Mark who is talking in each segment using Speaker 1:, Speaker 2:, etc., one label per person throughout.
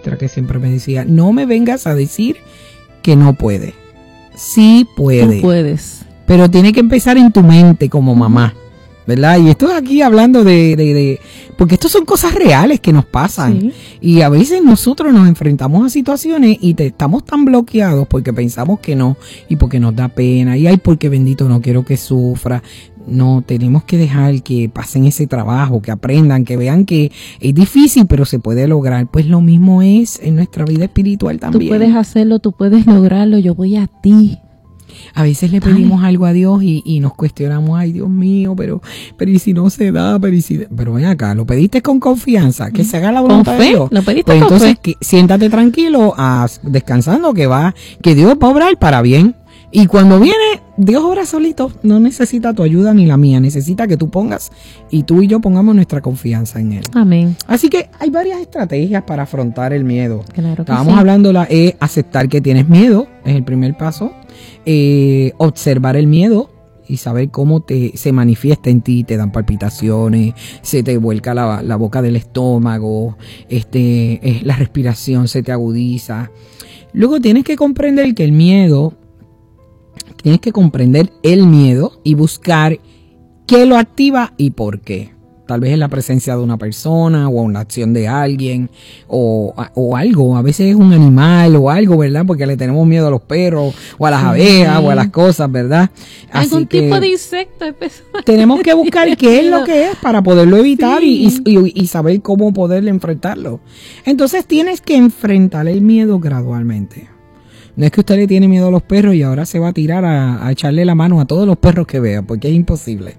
Speaker 1: maestra que siempre me decía, no me vengas a decir que no puede. Sí puede.
Speaker 2: Tú puedes.
Speaker 1: Pero tiene que empezar en tu mente como mamá, ¿verdad? Y esto aquí hablando porque estos son cosas reales que nos pasan.
Speaker 2: Sí.
Speaker 1: Y a veces nosotros nos enfrentamos a situaciones y estamos tan bloqueados porque pensamos que no, y porque nos da pena, y ay, porque bendito no quiero que sufra. No, tenemos que dejar que pasen ese trabajo, que aprendan, que vean que es difícil, pero se puede lograr. Pues lo mismo es en nuestra vida espiritual también.
Speaker 2: Tú puedes hacerlo, tú puedes lograrlo, yo voy a ti.
Speaker 1: A veces le pedimos algo a Dios y nos cuestionamos, ay Dios mío, pero y si no se da, pero ven acá, lo pediste con confianza, que se haga la voluntad de Dios.
Speaker 2: Lo pediste
Speaker 1: pues
Speaker 2: con
Speaker 1: entonces
Speaker 2: fe.
Speaker 1: siéntate tranquilo, descansando que Dios va a obrar para bien. Y cuando viene, Dios obra solito, no necesita tu ayuda ni la mía, necesita que tú pongas y tú y yo pongamos nuestra confianza en Él.
Speaker 2: Amén.
Speaker 1: Así que hay varias estrategias para afrontar el miedo.
Speaker 2: Claro que
Speaker 1: Estábamos
Speaker 2: sí.
Speaker 1: hablando aceptar que tienes miedo, es el primer paso. Observar el miedo y saber cómo se manifiesta en ti, te dan palpitaciones, se te vuelca la boca del estómago, la respiración se te agudiza. Luego tienes que comprender el miedo y buscar qué lo activa y por qué. Tal vez es la presencia de una persona o una acción de alguien o algo. A veces es un animal o algo, ¿verdad? Porque le tenemos miedo a los perros o a las abejas o a las cosas, ¿verdad?
Speaker 2: Algún tipo de insecto.
Speaker 1: Tenemos que buscar qué es lo que es para poderlo evitar y saber cómo poder enfrentarlo. Entonces tienes que enfrentar el miedo gradualmente. No es que usted le tiene miedo a los perros y ahora se va a tirar a echarle la mano a todos los perros que vea, porque es imposible.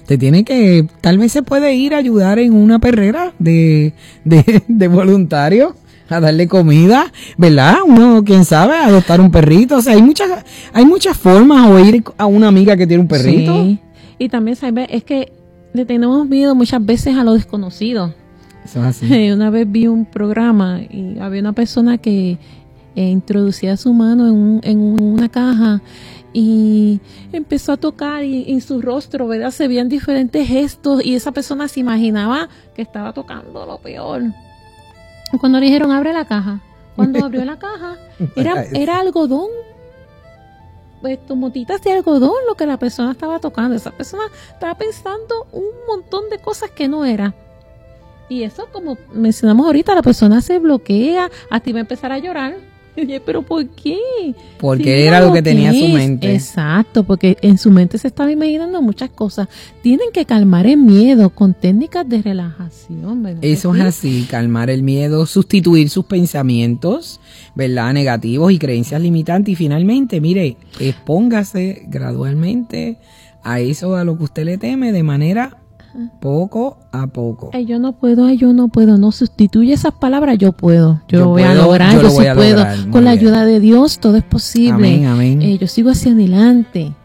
Speaker 1: Tal vez se puede ir a ayudar en una perrera de voluntarios, a darle comida, ¿verdad? Uno, quién sabe, adoptar un perrito. O sea, hay muchas formas, o ir a una amiga que tiene un perrito.
Speaker 2: Sí. Y también, ¿sabes? Es que le tenemos miedo muchas veces a lo desconocido.
Speaker 1: Eso es así.
Speaker 2: Una vez vi un programa y había una persona que introducía su mano en una caja y empezó a tocar y en su rostro, ¿verdad? Se veían diferentes gestos y esa persona se imaginaba que estaba tocando lo peor. Cuando le dijeron, abre la caja. Cuando abrió la caja, era algodón. Pues motitas de algodón lo que la persona estaba tocando. Esa persona estaba pensando un montón de cosas que no era. Y eso, como mencionamos ahorita, la persona se bloquea, hasta iba a empezar a llorar. ¿Pero por qué?
Speaker 1: Porque era lo que tenía en su mente.
Speaker 2: Exacto, porque en su mente se estaba imaginando muchas cosas. Tienen que calmar el miedo con técnicas de relajación, ¿verdad?
Speaker 1: Eso es así, calmar el miedo, sustituir sus pensamientos, ¿verdad? Negativos y creencias limitantes. Y finalmente, mire, expóngase gradualmente a eso a lo que usted le teme de manera poco a poco.
Speaker 2: Yo no puedo, no sustituye esas palabras, yo puedo, yo voy a lograr, yo sí puedo, con la ayuda de Dios todo es posible.
Speaker 1: Amén, amén.
Speaker 2: Yo sigo hacia adelante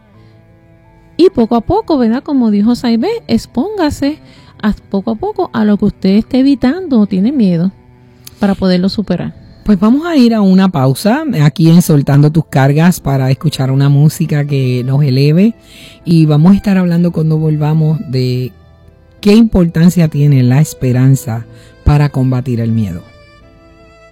Speaker 2: y poco a poco, ¿verdad? Como dijo Saibé, expóngase poco a poco a lo que usted esté evitando o tiene miedo para poderlo superar.
Speaker 1: Pues vamos a ir a una pausa aquí en Soltando Tus Cargas para escuchar una música que nos eleve y vamos a estar hablando cuando volvamos de ¿qué importancia tiene la esperanza para combatir el miedo?